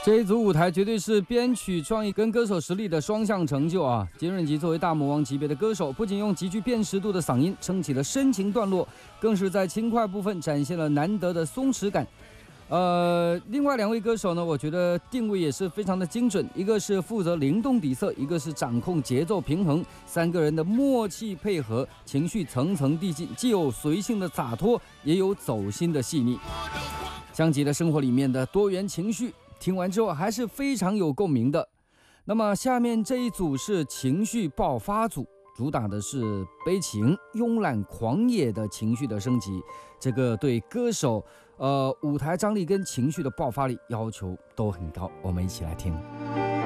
这一组舞台绝对是编曲创意跟歌手实力的双向成就啊！金润吉作为大魔王级别的歌手，不仅用极具辨识度的嗓音撑起了深情段落，更是在轻快部分展现了难得的松弛感。另外两位歌手呢，我觉得定位也是非常的精准，一个是负责灵动底色，一个是掌控节奏平衡，三个人的默契配合，情绪层层递进，既有随性的洒脱，也有走心的细腻，像极了生活里面的多元情绪。听完之后还是非常有共鸣的。那么下面这一组是情绪爆发组，主打的是悲情、慵懒、狂野的情绪的升级，这个对歌手舞台张力跟情绪的爆发力要求都很高。我们一起来听。